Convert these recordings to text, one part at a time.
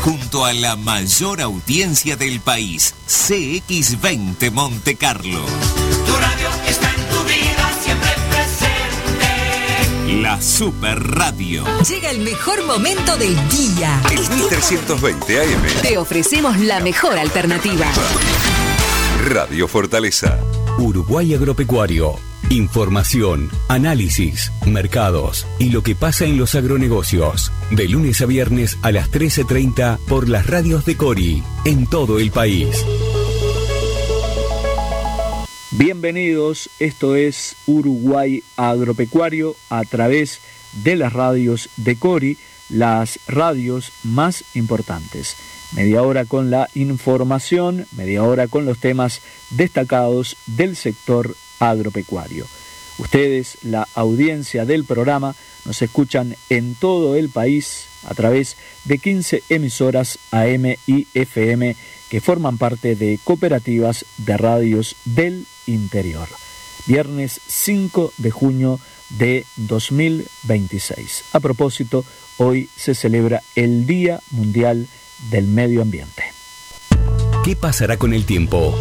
junto a la mayor audiencia del país, CX20 Monte Carlo. Tu radio está en tu vida, siempre presente. La Super Radio. Llega el mejor momento del día. El 1320 AM. Te ofrecemos la mejor alternativa. Radio Fortaleza. Uruguay Agropecuario. Información, análisis, mercados y lo que pasa en los agronegocios. De lunes a viernes a las 13:30 por las radios de Cori, en todo el país. Bienvenidos, esto es Uruguay Agropecuario a través de las radios de Cori, las radios más importantes. Media hora con la información, media hora con los temas destacados del sector agropecuario. Ustedes, la audiencia del programa, nos escuchan en todo el país a través de 15 emisoras AM y FM que forman parte de cooperativas de radios del interior. Viernes 5 de junio de 2026. A propósito, hoy se celebra el Día Mundial del Medio Ambiente. ¿Qué pasará con el tiempo?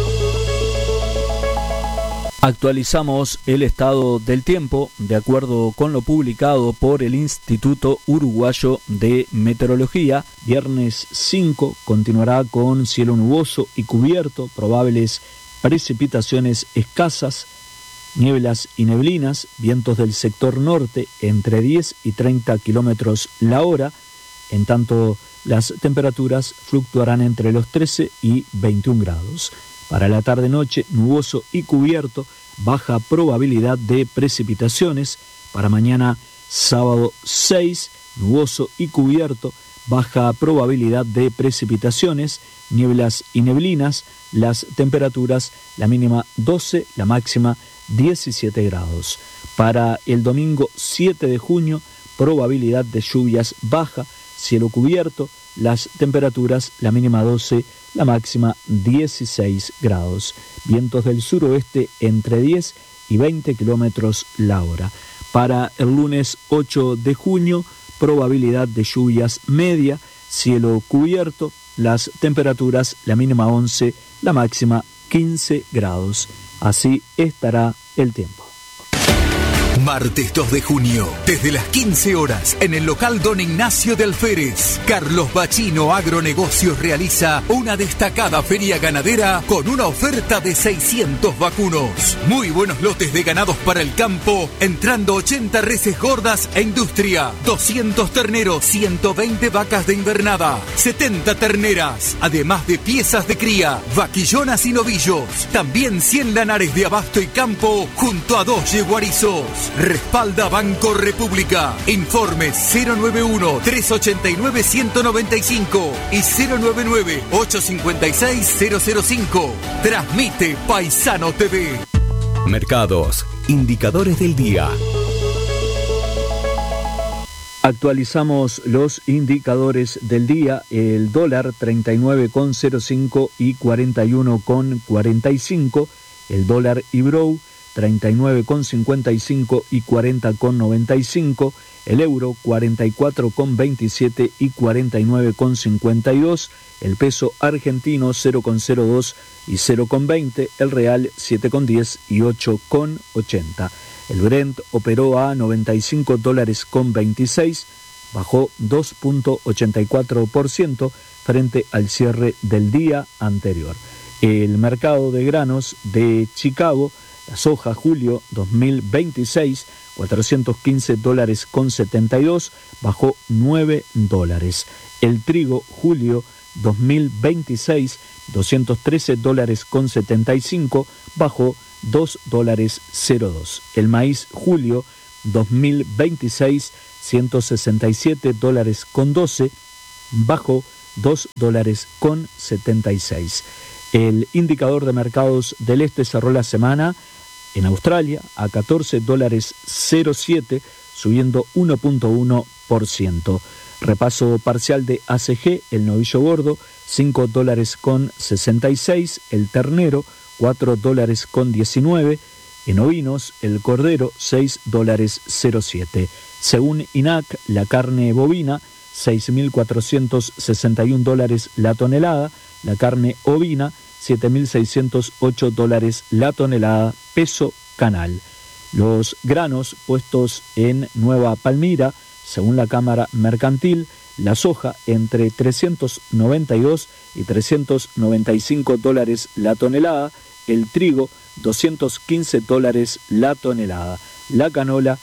Actualizamos el estado del tiempo de acuerdo con lo publicado por el Instituto Uruguayo de Meteorología. Viernes 5 continuará con cielo nuboso y cubierto, probables precipitaciones escasas, nieblas y neblinas, vientos del sector norte entre 10 y 30 kilómetros la hora, en tanto las temperaturas fluctuarán entre los 13 y 21 grados. Para la tarde-noche, nuboso y cubierto, baja probabilidad de precipitaciones. Para mañana, sábado 6, nuboso y cubierto, baja probabilidad de precipitaciones, nieblas y neblinas, las temperaturas, la mínima 12, la máxima 17 grados. Para el domingo 7 de junio, probabilidad de lluvias baja, cielo cubierto, las temperaturas, la mínima 12, la máxima 16 grados. Vientos del suroeste entre 10 y 20 kilómetros la hora. Para el lunes 8 de junio, probabilidad de lluvias media, cielo cubierto, las temperaturas, la mínima 11, la máxima 15 grados. Así estará el tiempo. Martes 2 de junio, desde las 15 horas, en el local Don Ignacio de Alférez, Carlos Bachino Agronegocios realiza una destacada feria ganadera con una oferta de 600 vacunos. Muy buenos lotes de ganados para el campo, entrando 80 reses gordas e industria, 200 terneros, 120 vacas de invernada, 70 terneras, además de piezas de cría, vaquillonas y novillos. También 100 lanares de abasto y campo, junto a 2 yeguarizos. Respalda Banco República. Informes 091-389-195 y 099-856-005. Transmite Paisano TV. Mercados, indicadores del día. Actualizamos los indicadores del día. El dólar 39,05 y 41,45. El dólar Ibrow 39,55 y 40,95, el euro 44,27 y 49,52, el peso argentino 0,02 y 0,20, el real 7,10 y 8,80. El Brent operó a $95,26, bajó 2,84% frente al cierre del día anterior. El mercado de granos de Chicago, la soja julio 2026, $415,72, bajó $9. El trigo julio 2026, $213,75, bajó $2,02. El maíz julio 2026, $167,12, bajó $2,76. El indicador de mercados del este cerró la semana en Australia a $14,07, subiendo 1,1%. Repaso parcial de ACG, el novillo gordo, $5,66, el ternero, $4,19, en ovinos, el cordero, $6,07. Según INAC, la carne bovina $6.461 la tonelada, la carne ovina, $7.608 la tonelada, peso canal. Los granos puestos en Nueva Palmira, según la Cámara Mercantil, la soja entre $392 y $395 la tonelada, el trigo $215 la tonelada, la canola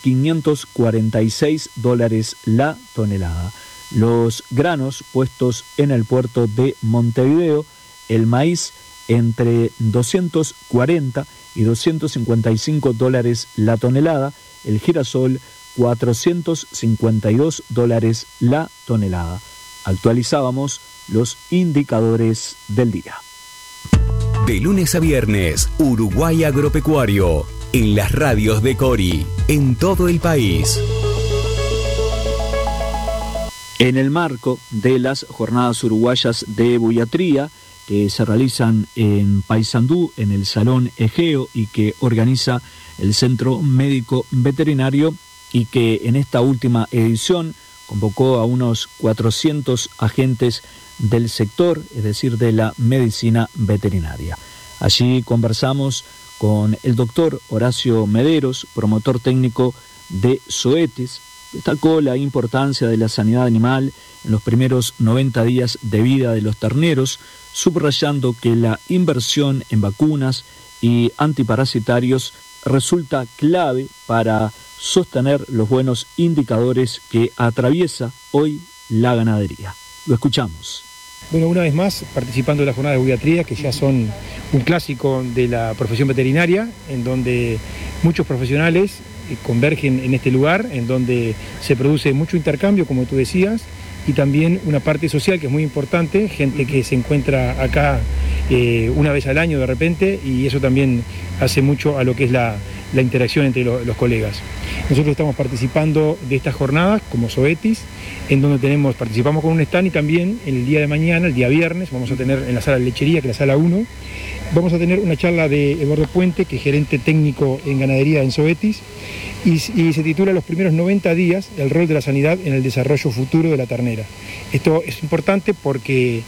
$546 la tonelada. Los granos puestos en el puerto de Montevideo, el maíz entre $240 y $255 la tonelada, el girasol $452 la tonelada. Actualizábamos los indicadores del día. De lunes a viernes, Uruguay Agropecuario, en las radios de Cori, en todo el país. En el marco de las jornadas uruguayas de Buiatría, que se realizan en Paysandú, en el Salón Egeo, y que organiza el Centro Médico Veterinario, y que en esta última edición convocó a unos 400 agentes del sector, es decir, de la medicina veterinaria. Allí conversamos con el doctor Horacio Mederos, promotor técnico de Zoetis. Destacó la importancia de la sanidad animal en los primeros 90 días de vida de los terneros, subrayando que la inversión en vacunas y antiparasitarios resulta clave para sostener los buenos indicadores que atraviesa hoy la ganadería. Lo escuchamos. Bueno, una vez más, participando de la jornada de Buiatría, que ya son un clásico de la profesión veterinaria, en donde muchos profesionales convergen en este lugar, en donde se produce mucho intercambio, como tú decías, y también una parte social que es muy importante, gente que se encuentra acá una vez al año de repente, y eso también hace mucho a lo que es la interacción entre los colegas. Nosotros estamos participando de estas jornadas como Zoetis, en donde participamos con un stand, y también el día de mañana, el día viernes, vamos a tener en la sala de lechería, que es la sala 1, vamos a tener una charla de Eduardo Puente, que es gerente técnico en ganadería en Zoetis, y se titula Los primeros 90 días, el rol de la sanidad en el desarrollo futuro de la ternera. Esto es importante porque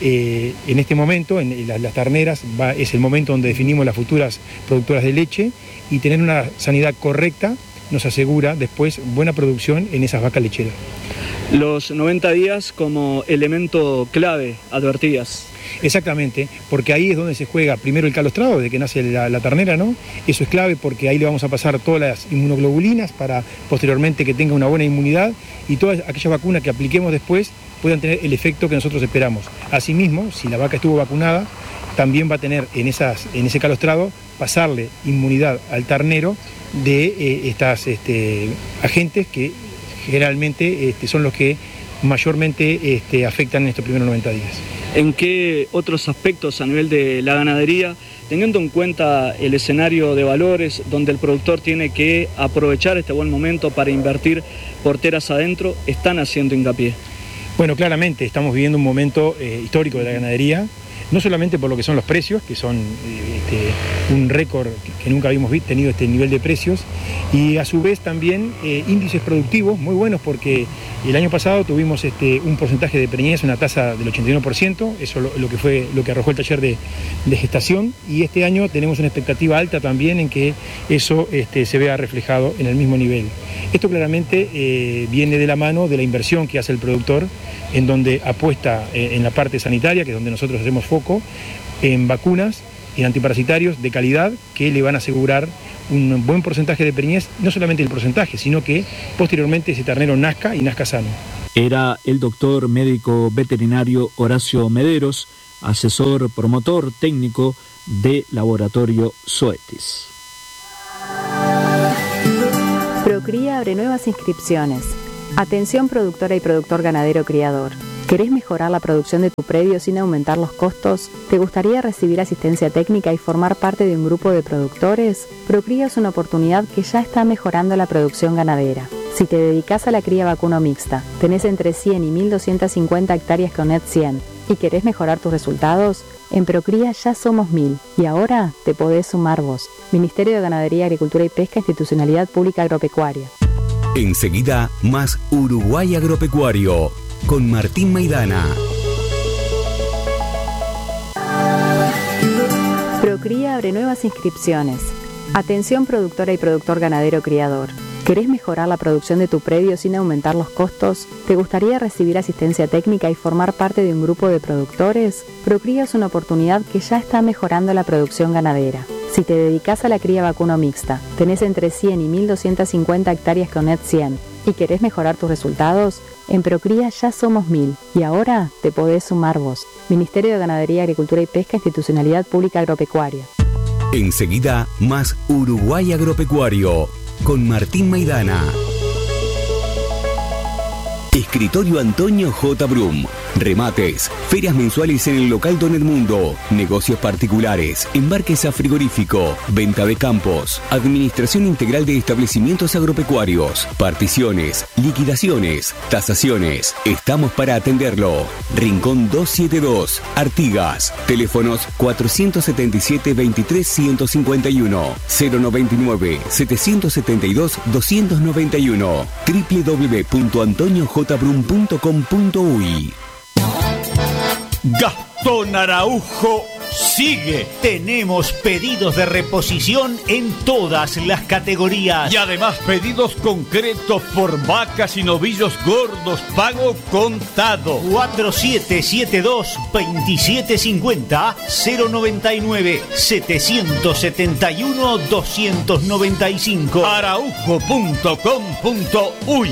en este momento, en las terneras, es el momento donde definimos las futuras productoras de leche, y tener una sanidad correcta nos asegura después buena producción en esas vacas lecheras. Los 90 días como elemento clave, advertías. Exactamente, porque ahí es donde se juega primero el calostrado, desde que nace la ternera, ¿no? Eso es clave porque ahí le vamos a pasar todas las inmunoglobulinas para posteriormente que tenga una buena inmunidad, y todas aquellas vacunas que apliquemos después puedan tener el efecto que nosotros esperamos. Asimismo, si la vaca estuvo vacunada, también va a tener en ese calostrado pasarle inmunidad al ternero de estas agentes que generalmente son los que mayormente afectan en estos primeros 90 días. ¿En qué otros aspectos a nivel de la ganadería, teniendo en cuenta el escenario de valores donde el productor tiene que aprovechar este buen momento para invertir porteras adentro, están haciendo hincapié? Bueno, claramente estamos viviendo un momento histórico de la ganadería, no solamente por lo que son los precios, que son un récord que nunca habíamos tenido este nivel de precios, y a su vez también índices productivos muy buenos, porque el año pasado tuvimos un porcentaje de preñez, una tasa del 81%, eso lo que arrojó el taller de gestación, y este año tenemos una expectativa alta también en que eso se vea reflejado en el mismo nivel. Esto claramente viene de la mano de la inversión que hace el productor, en donde apuesta en la parte sanitaria, que es donde nosotros hacemos foco, en vacunas, en antiparasitarios de calidad que le van a asegurar un buen porcentaje de preñez, no solamente el porcentaje, sino que posteriormente ese ternero nazca y nazca sano. Era el doctor médico veterinario Horacio Mederos, asesor promotor técnico de Laboratorio Zoetis. Procría abre nuevas inscripciones. Atención productora y productor ganadero criador. ¿Querés mejorar la producción de tu predio sin aumentar los costos? ¿Te gustaría recibir asistencia técnica y formar parte de un grupo de productores? Procría es una oportunidad que ya está mejorando la producción ganadera. Si te dedicas a la cría vacuno mixta, tenés entre 100 y 1.250 hectáreas con NET 100 y querés mejorar tus resultados, en Procría ya somos 1000 y ahora te podés sumar vos. Ministerio de Ganadería, Agricultura y Pesca, Institucionalidad Pública Agropecuaria. Enseguida, más Uruguay Agropecuario, con Martín Maidana. Procría abre nuevas inscripciones. Atención productora y productor ganadero criador. ¿Querés mejorar la producción de tu predio sin aumentar los costos? ¿Te gustaría recibir asistencia técnica y formar parte de un grupo de productores? Procría es una oportunidad que ya está mejorando la producción ganadera. Si te dedicas a la cría vacuno mixta, tenés entre 100 y 1250 hectáreas con Net 100 y querés mejorar tus resultados, en Procría ya somos 1000 y ahora te podés sumar vos. Ministerio de Ganadería, Agricultura y Pesca, Institucionalidad Pública Agropecuaria. Enseguida, más Uruguay Agropecuario, con Martín Maidana. Escritorio Antonio J. Brum. Remates, ferias mensuales en el local Don Edmundo, negocios particulares, embarques a frigorífico, venta de campos, administración integral de establecimientos agropecuarios, particiones, liquidaciones, tasaciones. Estamos para atenderlo. Rincón 272, Artigas. Teléfonos 477-23-151, 099-772-291, www.antoniojbrum.com.uy. Gastón Araujo sigue. Tenemos pedidos de reposición en todas las categorías. Y además pedidos concretos por vacas y novillos gordos, pago contado. 4772-2750, 099-771-295. araujo.com.uy.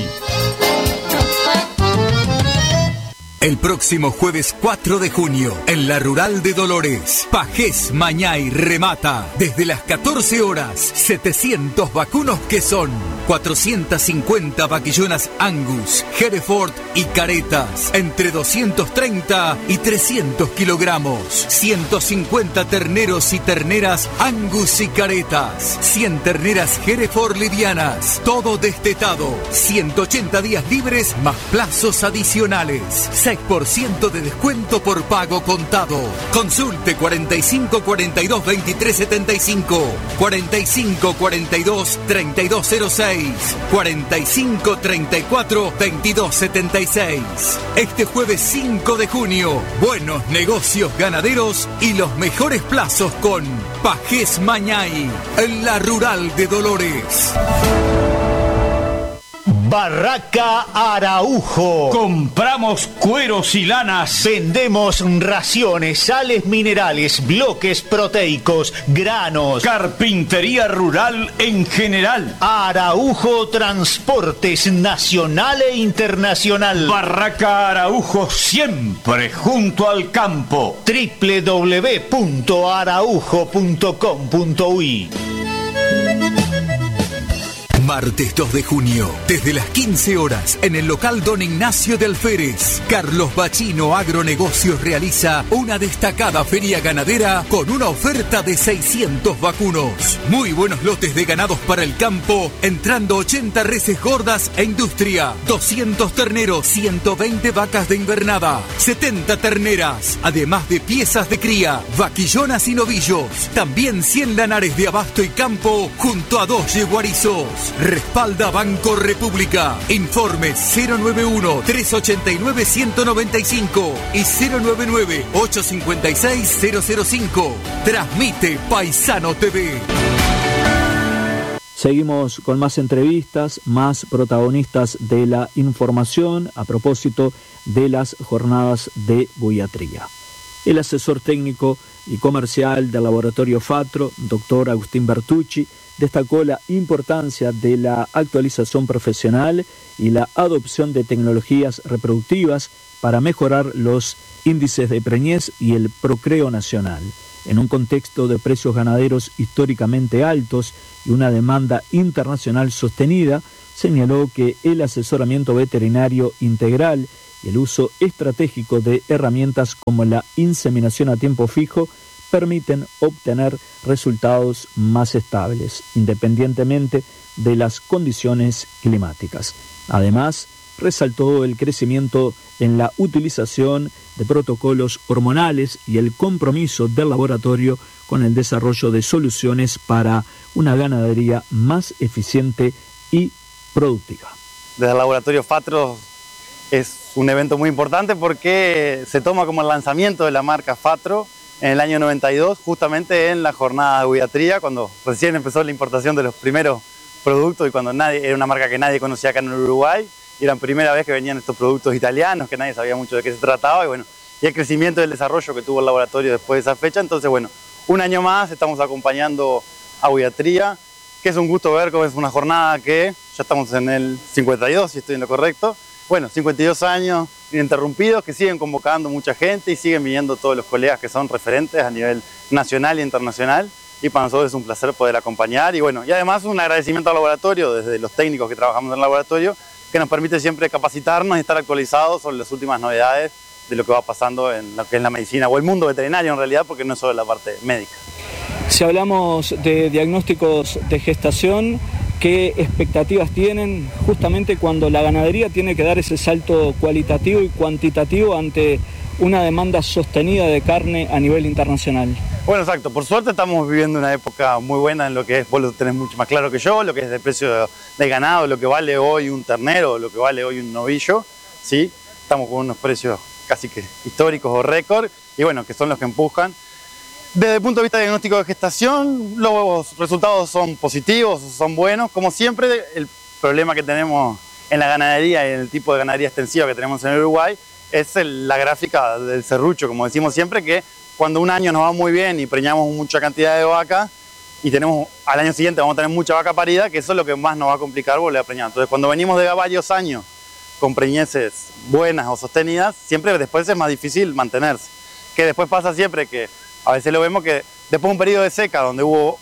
El próximo jueves 4 de junio, en la Rural de Dolores, Pajés Mañay remata desde las 14 horas 700 vacunos que son 450 vaquillonas Angus, Hereford y caretas, entre 230 y 300 kilogramos, 150 terneros y terneras Angus y caretas, 100 terneras Hereford livianas, todo destetado, 180 días libres más plazos adicionales, 6% de descuento por pago contado. Consulte 45 42 23 75, 45 42 3206, 45 34 22 76. Este jueves 5 de junio, buenos negocios ganaderos y los mejores plazos con Pajés Mañay, en la Rural de Dolores. Barraca Araujo. Compramos cueros y lanas. Vendemos raciones, sales minerales, bloques proteicos, granos. Carpintería rural en general. Araujo Transportes nacional e internacional. Barraca Araujo siempre junto al campo. www.araujo.com.uy. Martes 2 de junio, desde las 15 horas, en el local Don Ignacio de Alférez, Carlos Bachino Agronegocios realiza una destacada feria ganadera con una oferta de 600 vacunos. Muy buenos lotes de ganados para el campo, entrando 80 reses gordas e industria, 200 terneros, 120 vacas de invernada, 70 terneras, además de piezas de cría, vaquillonas y novillos. También 100 lanares de abasto y campo, junto a 2 yeguarizos. Respalda Banco República. Informes 091-389-195 y 099-856-005. Transmite Paisano TV. Seguimos con más entrevistas, más protagonistas de la información a propósito de las jornadas de buiatría. El asesor técnico y comercial del laboratorio Fatro, doctor Agustín Bertucci, destacó la importancia de la actualización profesional y la adopción de tecnologías reproductivas para mejorar los índices de preñez y el procreo nacional. En un contexto de precios ganaderos históricamente altos y una demanda internacional sostenida, señaló que el asesoramiento veterinario integral y el uso estratégico de herramientas como la inseminación a tiempo fijo permiten obtener resultados más estables, independientemente de las condiciones climáticas. Además, resaltó el crecimiento en la utilización de protocolos hormonales y el compromiso del laboratorio con el desarrollo de soluciones para una ganadería más eficiente y productiva. desde el laboratorio Fatro es un evento muy importante porque se toma como el lanzamiento de la marca Fatro en el año 92, justamente en la jornada de Huiatría, cuando recién empezó la importación de los primeros productos y cuando era una marca que nadie conocía acá en Uruguay, y era la primera vez que venían estos productos italianos, que nadie sabía mucho de qué se trataba, y bueno, y el crecimiento y el desarrollo que tuvo el laboratorio después de esa fecha. Entonces, bueno, un año más estamos acompañando a Huiatría, que es un gusto ver cómo es una jornada que ya estamos en el 52, si estoy en lo correcto. Bueno, 52 años ininterrumpidos que siguen convocando mucha gente y siguen viniendo todos los colegas que son referentes a nivel nacional e internacional. Y para nosotros es un placer poder acompañar y bueno, y además un agradecimiento al laboratorio, desde los técnicos que trabajamos en el laboratorio, que nos permite siempre capacitarnos y estar actualizados sobre las últimas novedades de lo que va pasando en lo que es la medicina o el mundo veterinario en realidad, porque no es solo la parte médica. Si hablamos de diagnósticos de gestación, ¿qué expectativas tienen justamente cuando la ganadería tiene que dar ese salto cualitativo y cuantitativo ante una demanda sostenida de carne a nivel internacional? Bueno, exacto. Por suerte estamos viviendo una época muy buena en lo que es, vos lo tenés mucho más claro que yo, lo que es el precio del ganado, lo que vale hoy un ternero, lo que vale hoy un novillo, ¿sí? Estamos con unos precios casi que históricos o récord, y bueno, que son los que empujan. Desde el punto de vista de diagnóstico de gestación, los resultados son positivos, son buenos. Como siempre, el problema que tenemos en la ganadería y en el tipo de ganadería extensiva que tenemos en Uruguay es la gráfica del serrucho, como decimos siempre, que cuando un año nos va muy bien y preñamos mucha cantidad de vacas y tenemos al año siguiente vamos a tener mucha vaca parida, que eso es lo que más nos va a complicar volver a preñar. Entonces, cuando venimos de varios años con preñeces buenas o sostenidas, siempre después es más difícil mantenerse. Que después pasa siempre que a veces lo vemos que después de un periodo de seca donde hubo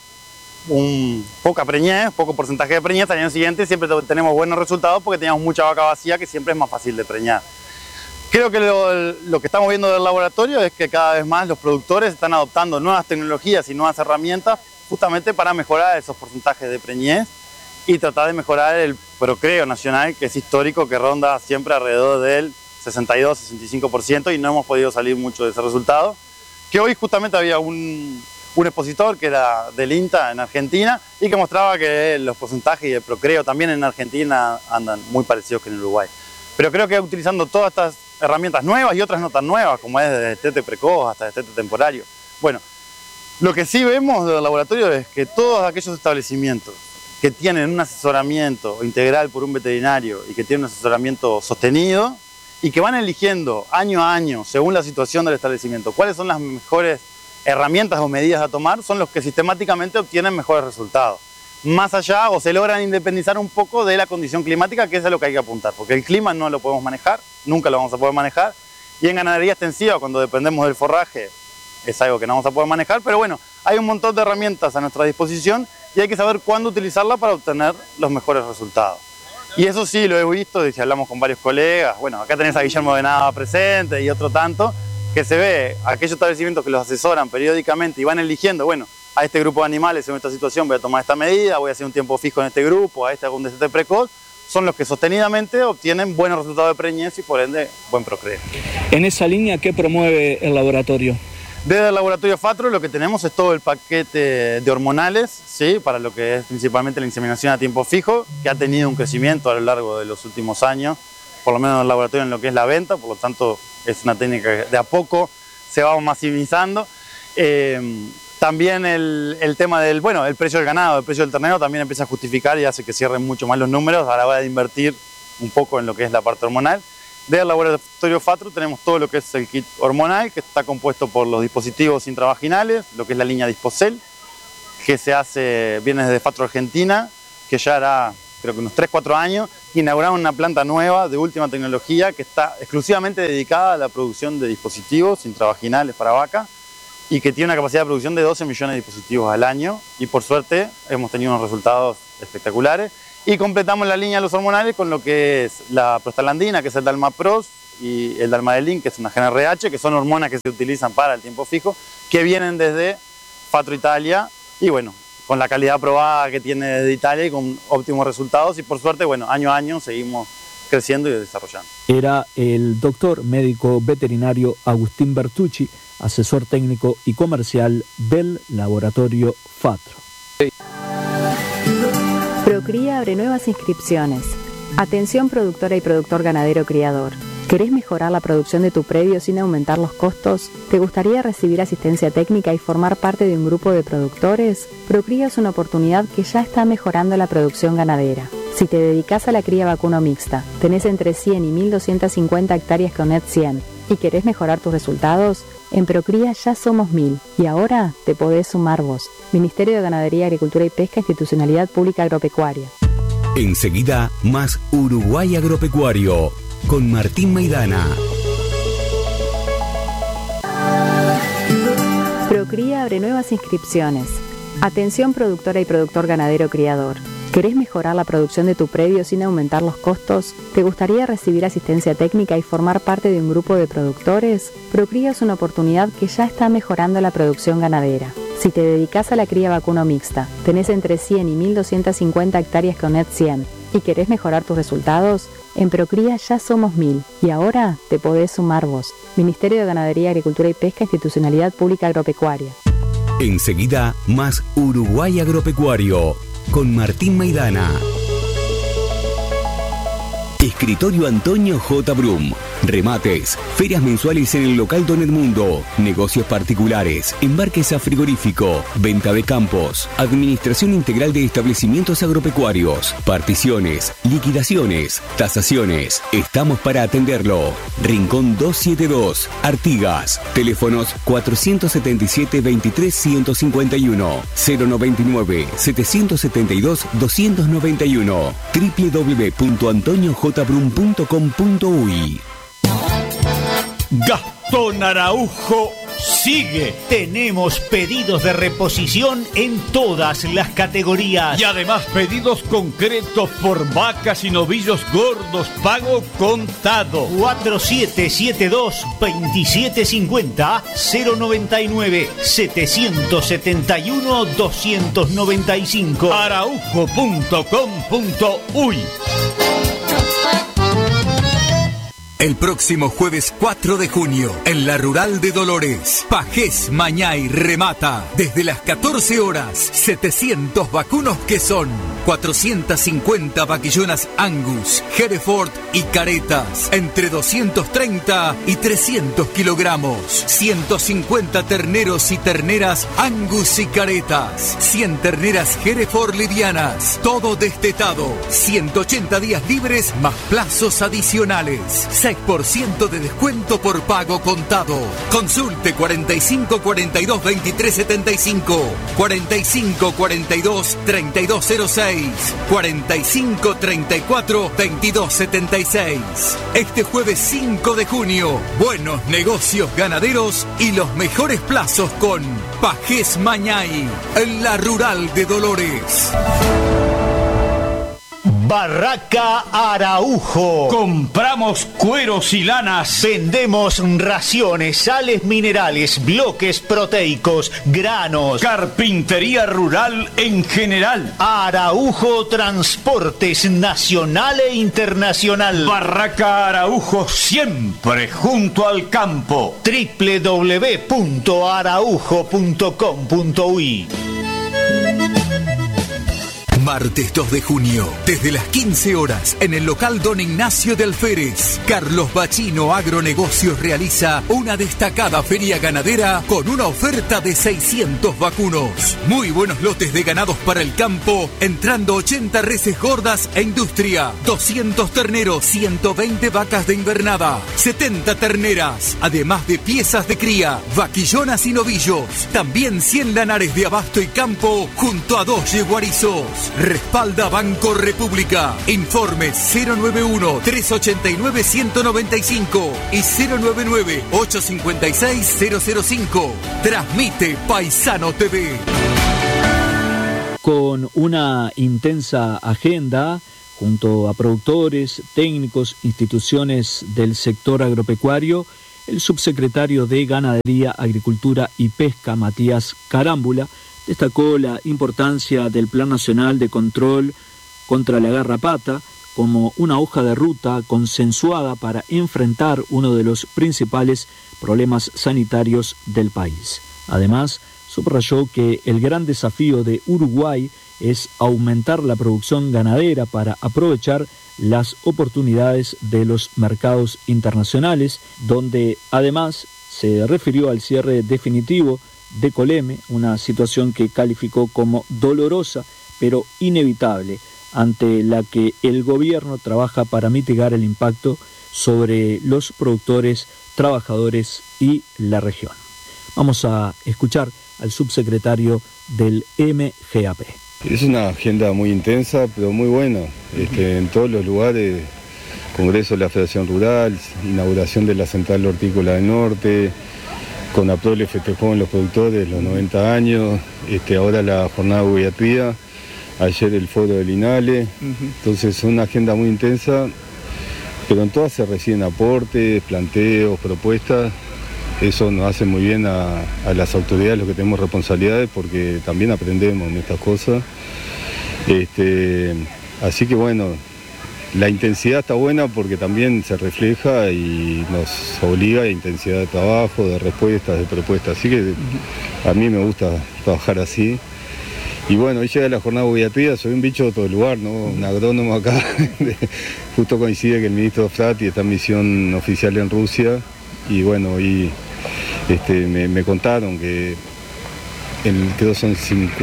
poca preñez, poco porcentaje de preñez, al año siguiente siempre tenemos buenos resultados porque teníamos mucha vaca vacía, que siempre es más fácil de preñar. Creo que lo que estamos viendo del laboratorio es que cada vez más los productores están adoptando nuevas tecnologías y nuevas herramientas justamente para mejorar esos porcentajes de preñez y tratar de mejorar el procreo nacional, que es histórico, que ronda siempre alrededor del 62-65% y no hemos podido salir mucho de ese resultado. Que hoy justamente había un expositor que era del INTA en Argentina y que mostraba que los porcentajes y el procreo también en Argentina andan muy parecidos que en Uruguay. Pero creo que utilizando todas estas herramientas nuevas y otras no tan nuevas, como es desde destete precoz hasta destete temporario. Bueno, lo que sí vemos del laboratorio es que todos aquellos establecimientos que tienen un asesoramiento integral por un veterinario y que tienen un asesoramiento sostenido y que van eligiendo año a año, según la situación del establecimiento, cuáles son las mejores herramientas o medidas a tomar, son los que sistemáticamente obtienen mejores resultados. Más allá, o se logran independizar un poco de la condición climática, que es a lo que hay que apuntar, porque el clima no lo podemos manejar, nunca lo vamos a poder manejar, y en ganadería extensiva, cuando dependemos del forraje, es algo que no vamos a poder manejar, pero bueno, hay un montón de herramientas a nuestra disposición y hay que saber cuándo utilizarla para obtener los mejores resultados. Y eso sí lo he visto, y si hablamos con varios colegas, bueno, acá tenés a Guillermo de Nava presente y otro tanto, que se ve aquellos establecimientos que los asesoran periódicamente y van eligiendo, bueno, a este grupo de animales en esta situación voy a tomar esta medida, voy a hacer un tiempo fijo en este grupo, a este hago un destete precoz, son los que sostenidamente obtienen buenos resultados de preñez y por ende buen procreo. En esa línea, ¿qué promueve el laboratorio? Desde el laboratorio Fatro lo que tenemos es todo el paquete de hormonales, ¿sí? Para lo que es principalmente la inseminación a tiempo fijo, que ha tenido un crecimiento a lo largo de los últimos años, por lo menos en el laboratorio en lo que es la venta, por lo tanto es una técnica que de a poco se va maximizando. También el tema del, bueno, el precio del ganado, el precio del ternero también empieza a justificar y hace que cierren mucho más los números a la hora de invertir un poco en lo que es la parte hormonal. Del laboratorio Fatro tenemos todo lo que es el kit hormonal, que está compuesto por los dispositivos intravaginales, lo que es la línea Disposel, que viene desde Fatro Argentina, que ya hará creo que unos 3-4 años, inauguraron una planta nueva de última tecnología que está exclusivamente dedicada a la producción de dispositivos intravaginales para vaca y que tiene una capacidad de producción de 12 millones de dispositivos al año y por suerte hemos tenido unos resultados espectaculares. Y completamos la línea de los hormonales con lo que es la prostalandina, que es el Dalmapros, y el Dalmadelin, que es una GnRH, que son hormonas que se utilizan para el tiempo fijo, que vienen desde Fatro Italia, y bueno, con la calidad probada que tiene desde Italia y con óptimos resultados, y por suerte, bueno, año a año seguimos creciendo y desarrollando. Era el doctor médico veterinario Agustín Bertucci, asesor técnico y comercial del laboratorio Fatro. Procría abre nuevas inscripciones. Atención productora y productor ganadero criador. ¿Querés mejorar la producción de tu predio sin aumentar los costos? ¿Te gustaría recibir asistencia técnica y formar parte de un grupo de productores? Procría es una oportunidad que ya está mejorando la producción ganadera. Si te dedicas a la cría vacuno mixta, tenés entre 100 y 1250 hectáreas con NET 100 y querés mejorar tus resultados, en Procría ya somos 1000 y ahora te podés sumar vos. Ministerio de Ganadería, Agricultura y Pesca, Institucionalidad Pública Agropecuaria. Enseguida, más Uruguay Agropecuario, con Martín Maidana. Procría abre nuevas inscripciones. Atención productora y productor ganadero criador. ¿Querés mejorar la producción de tu predio sin aumentar los costos? ¿Te gustaría recibir asistencia técnica y formar parte de un grupo de productores? Procría es una oportunidad que ya está mejorando la producción ganadera. Si te dedicas a la cría vacuno mixta, tenés entre 100 y 1250 hectáreas con NET 100 y querés mejorar tus resultados, en Procría ya somos 1000 y ahora te podés sumar vos. Ministerio de Ganadería, Agricultura y Pesca, Institucionalidad Pública Agropecuaria. Enseguida, más Uruguay Agropecuario, con Martín Maidana. Escritorio Antonio J. Brum. Remates, ferias mensuales en el local Don Edmundo, negocios particulares, embarques a frigorífico, venta de campos, administración integral de establecimientos agropecuarios, particiones, liquidaciones, tasaciones. Estamos para atenderlo. Rincón 272, Artigas. Teléfonos 477-23-151, 099-772-291, www.antoniojbrum.com.uy. Gastón Araujo sigue. Tenemos pedidos de reposición en todas las categorías. Y además pedidos concretos por vacas y novillos gordos, pago contado. 4772-2750, 099-771-295. araujo.com.uy. El próximo jueves 4 de junio, en la Rural de Dolores, Pajés Mañay remata desde las 14 horas 700 vacunos que son 450 vaquillonas Angus, Hereford y caretas, entre 230 y 300 kilogramos, 150 terneros y terneras Angus y caretas, 100 terneras Hereford livianas, todo destetado, 180 días libres más plazos adicionales, 6% de descuento por pago contado. Consulte 45 42 23 75, 45 42 3206, 45 34 22 76. Este jueves 5 de junio, buenos negocios ganaderos y los mejores plazos con Pajés Mañay, en la Rural de Dolores. Barraca Araujo. Compramos cueros y lanas. Vendemos raciones, sales minerales, bloques proteicos, granos. Carpintería rural en general. Araujo Transportes nacional e internacional. Barraca Araujo siempre junto al campo. www.araujo.com.uy. Martes 2 de junio, desde las 15 horas, en el local Don Ignacio de Alférez, Carlos Bachino Agronegocios realiza una destacada feria ganadera con una oferta de 600 vacunos. Muy buenos lotes de ganados para el campo, entrando 80 reses gordas e industria, 200 terneros, 120 vacas de invernada, 70 terneras, además de piezas de cría, vaquillonas y novillos. También 100 lanares de abasto y campo, junto a 2 yeguarizos. Respalda Banco República. Informes 091-389-195 y 099-856-005. Transmite Paisano TV. Con una intensa agenda, junto a productores, técnicos, instituciones del sector agropecuario, el subsecretario de Ganadería, Agricultura y Pesca, Matías Carámbula, destacó la importancia del Plan Nacional de Control contra la Garrapata como una hoja de ruta consensuada para enfrentar uno de los principales problemas sanitarios del país. Además, subrayó que el gran desafío de Uruguay es aumentar la producción ganadera para aprovechar las oportunidades de los mercados internacionales, donde además se refirió al cierre definitivo de Coleme, una situación que calificó como dolorosa pero inevitable, ante la que el gobierno trabaja para mitigar el impacto sobre los productores, trabajadores y la región. Vamos a escuchar al subsecretario del MGAP. Es una agenda muy intensa, pero muy buena. En todos los lugares, Congreso de la Federación Rural, inauguración de la Central Hortícola del Norte, CONAPROL le festejó en los productores los 90 años, ahora la jornada de pediatría, ayer el foro del INALE. Entonces es una agenda muy intensa, pero en todas se reciben aportes, planteos, propuestas. Eso nos hace muy bien a las autoridades, los que tenemos responsabilidades, porque también aprendemos en estas cosas. Así que bueno, la intensidad está buena porque también se refleja y nos obliga a intensidad de trabajo, de respuestas, de propuestas. Así que a mí me gusta trabajar así. Y bueno, hoy llega la jornada de pediatría, soy un bicho de todo el lugar, ¿no? Un agrónomo acá. Justo coincide que el ministro Frati está en misión oficial en Rusia. Y bueno, y me contaron que creo son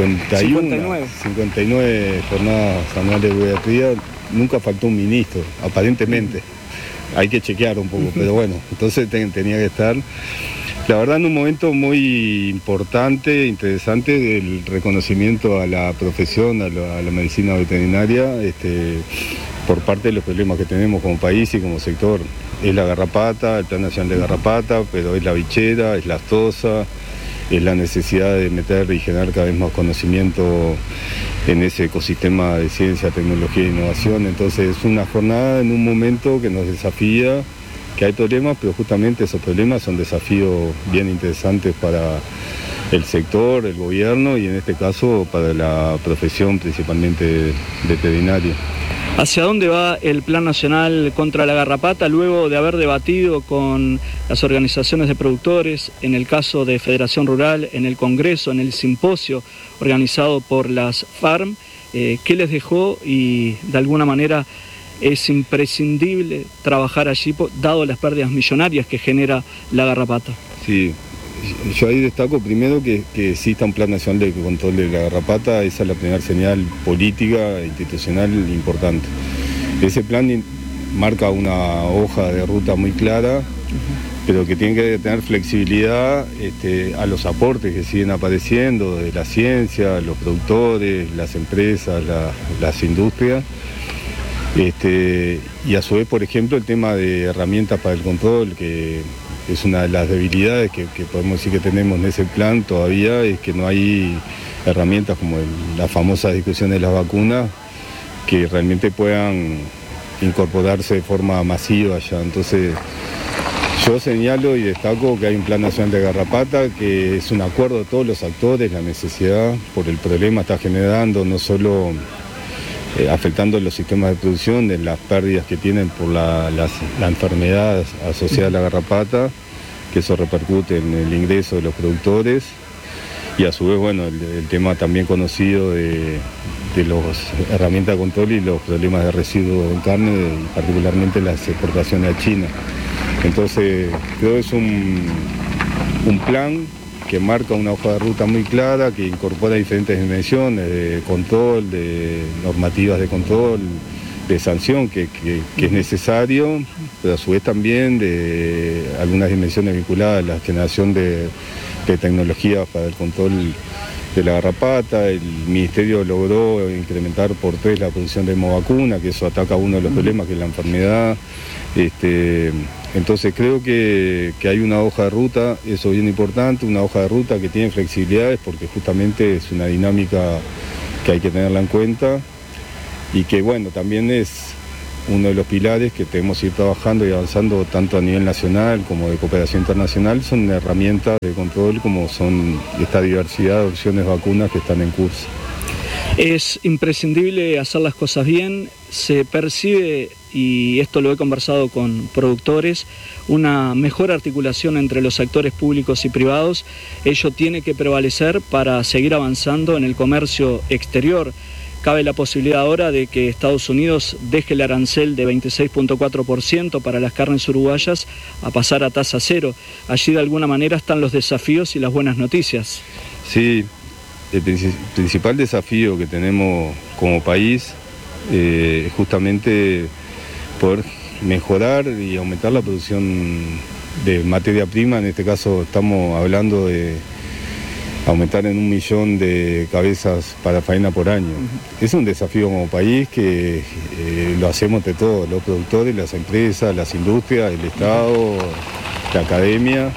59 jornadas anuales de pediatría, nunca faltó un ministro, aparentemente. Hay que chequear un poco, pero bueno, entonces tenía que estar. La verdad, en un momento muy importante, interesante, del reconocimiento a la profesión, a la medicina veterinaria, por parte de los problemas que tenemos como país y como sector. Es la garrapata, el Plan Nacional de Garrapata, pero es la bichera, es la aftosa, es la necesidad de meter y generar cada vez más conocimiento en ese ecosistema de ciencia, tecnología e innovación. Entonces es una jornada en un momento que nos desafía, que hay problemas, pero justamente esos problemas son desafíos bien interesantes para el sector, el gobierno y en este caso para la profesión principalmente veterinaria. ¿Hacia dónde va el Plan Nacional contra la Garrapata luego de haber debatido con las organizaciones de productores, en el caso de Federación Rural, en el Congreso, en el simposio organizado por las FARM? ¿Qué les dejó y de alguna manera es imprescindible trabajar allí dado las pérdidas millonarias que genera la garrapata? Sí. Yo ahí destaco primero que exista un plan nacional de control de la garrapata. Esa es la primera señal política e institucional importante. Ese plan marca una hoja de ruta muy clara, pero que tiene que tener flexibilidad a los aportes que siguen apareciendo de la ciencia, los productores, las empresas, las industrias. Y a su vez, por ejemplo, el tema de herramientas para el control, que es una de las debilidades que podemos decir que tenemos en ese plan todavía, es que no hay herramientas como la famosa discusión de las vacunas que realmente puedan incorporarse de forma masiva ya. Entonces yo señalo y destaco que hay un Plan Nacional de Garrapata que es un acuerdo de todos los actores, la necesidad por el problema está generando, no solo afectando los sistemas de producción, de las pérdidas que tienen por la enfermedad asociada a la garrapata, que eso repercute en el ingreso de los productores, y a su vez, bueno, el tema también conocido de las herramientas de control y los problemas de residuos en carne, particularmente las exportaciones a China. Entonces, creo que es un plan que marca una hoja de ruta muy clara, que incorpora diferentes dimensiones de control, de normativas de control, de sanción que es necesario, pero a su vez también de algunas dimensiones vinculadas a la generación de tecnologías para el control de la garrapata. El Ministerio logró incrementar por 3 la producción de hemovacuna, que eso ataca uno de los problemas, que es la enfermedad. Entonces creo que hay una hoja de ruta, eso es bien importante, una hoja de ruta que tiene flexibilidades porque justamente es una dinámica que hay que tenerla en cuenta y que bueno, también es uno de los pilares que tenemos que ir trabajando y avanzando tanto a nivel nacional como de cooperación internacional, son herramientas de control como son esta diversidad de opciones vacunas que están en curso. Es imprescindible hacer las cosas bien, se percibe y esto lo he conversado con productores, una mejor articulación entre los actores públicos y privados. Ello tiene que prevalecer para seguir avanzando en el comercio exterior. Cabe la posibilidad ahora de que Estados Unidos deje el arancel de 26.4% para las carnes uruguayas a pasar a tasa cero. Allí de alguna manera están los desafíos y las buenas noticias. Sí, el principal desafío que tenemos como país es justamente poder mejorar y aumentar la producción de materia prima. En este caso estamos hablando de aumentar en 1 millón de cabezas para faena por año. Es un desafío como país que lo hacemos de todos, los productores, las empresas, las industrias, el Estado, la academia.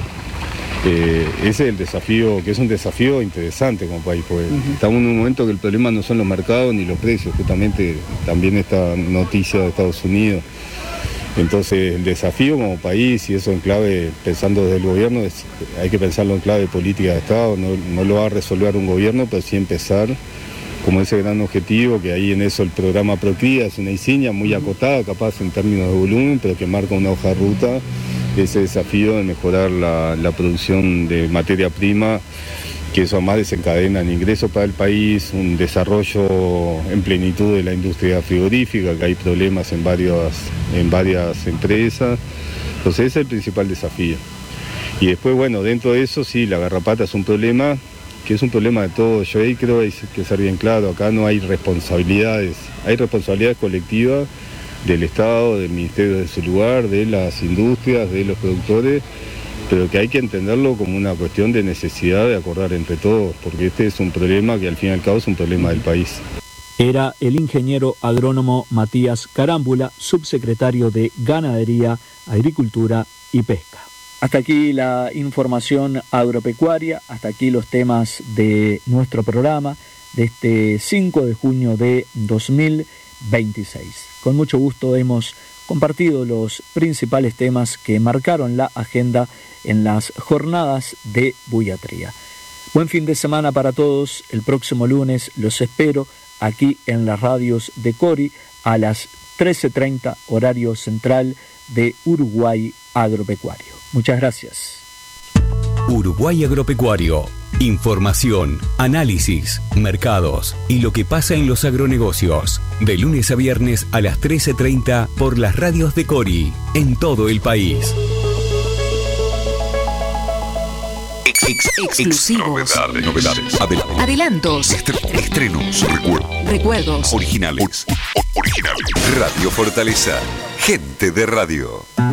Ese es el desafío, que es un desafío interesante como país, porque estamos en un momento que el problema no son los mercados ni los precios, justamente también esta noticia de Estados Unidos. Entonces el desafío como país, y eso en clave, pensando desde el gobierno, hay que pensarlo en clave política de Estado, no lo va a resolver un gobierno, pero sí empezar como ese gran objetivo, que ahí en eso el programa Procría es una insignia muy acotada, capaz en términos de volumen, pero que marca una hoja de ruta, ese desafío de mejorar la producción de materia prima, que eso además desencadena en ingresos para el país, un desarrollo en plenitud de la industria frigorífica, que hay problemas en varias empresas. Entonces ese es el principal desafío. Y después, bueno, dentro de eso sí, la garrapata es un problema, que es un problema de todos. Yo ahí creo que hay que ser bien claro, acá no hay responsabilidades, hay responsabilidades colectivas del Estado, del Ministerio de su lugar, de las industrias, de los productores, pero que hay que entenderlo como una cuestión de necesidad de acordar entre todos, porque este es un problema que al fin y al cabo es un problema del país. Era el ingeniero agrónomo Matías Carámbula, subsecretario de Ganadería, Agricultura y Pesca. Hasta aquí la información agropecuaria, hasta aquí los temas de nuestro programa de este 5 de junio de 2026. Con mucho gusto hemos compartido los principales temas que marcaron la agenda en las jornadas de Buiatría. Buen fin de semana para todos. El próximo lunes los espero aquí en las radios de Cori a las 13:30 horario central de Uruguay Agropecuario. Muchas gracias. Uruguay Agropecuario. Información, análisis, mercados y lo que pasa en los agronegocios. De lunes a viernes a las 13:30 por las radios de Cori, en todo el país. Exclusivos. Novedades. Adelantos. Estrenos. Recuerdos. Originales. Radio Fortaleza. Gente de radio.